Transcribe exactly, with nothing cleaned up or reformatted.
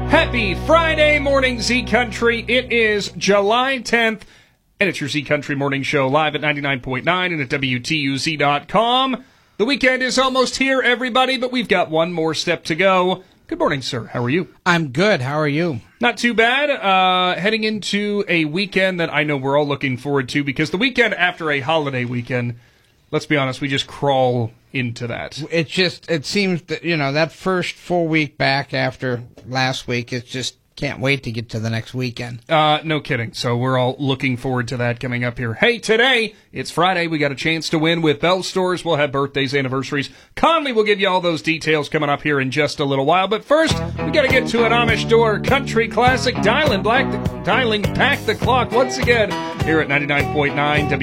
Happy Friday morning, Z Country. It is July tenth, and it's your Z Country Morning Show live at ninety-nine point nine and at W T U Z dot com. The weekend is almost here, everybody, but we've got one more step to go. Good morning, sir. How are you? I'm good. How are you? Not too bad. Uh, heading into a weekend that I know we're all looking forward to, because the weekend after a holiday weekend, let's be honest, we just crawl into that. It just, it seems that, you know, that first full week back after last week, it's just can't wait to get to the next weekend. Uh, no kidding. So we're all looking forward to that coming up here. Hey, today, it's Friday. We got a chance to win with Bell Stores. We'll have birthdays, anniversaries. Conley will give you all those details coming up here in just a little while. But first, we got to get to an Amish door country classic. Dialing black, dialing back the clock once again here at ninety-nine point nine